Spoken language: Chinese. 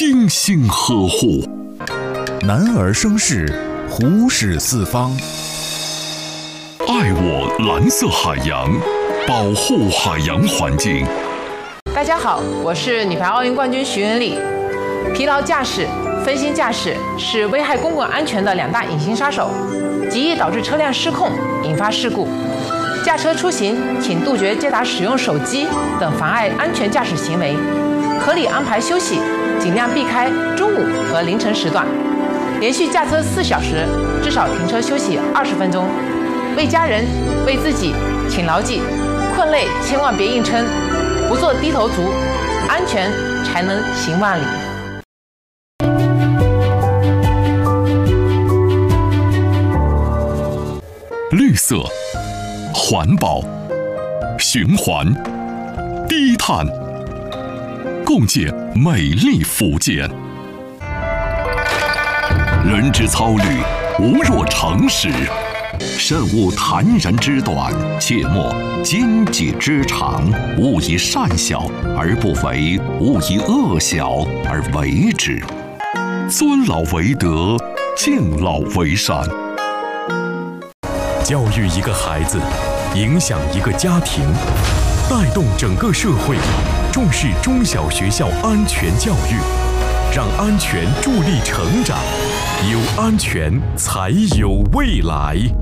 精心呵护。 男儿生事，虎视四方。 爱我蓝色海洋，保护海洋环境。 大家好，我是女排奥运冠军徐文丽。疲劳驾驶、分心驾驶是危害公共安全的两大隐形杀手，极易导致车辆失控，引发事故。驾车出行，请杜绝接打使用手机等妨碍安全驾驶行为，合理安排休息，尽量避开中午和凌晨时段。连续驾车4小时，至少停车休息20分钟。为家人、为自己，请牢记：困累千万别硬撑，不做低头族，安全才能行万里。 绿色、环保、循环、低碳，共建美丽福建。人之操虑，无若诚实。慎勿坦然之短，切莫奸计之长。勿以善小而不为，勿以恶小而为之。尊老为德，敬老为善。 教育一个孩子，影响一个家庭，带动整个社会，重视中小学校安全教育，让安全助力成长，有安全才有未来。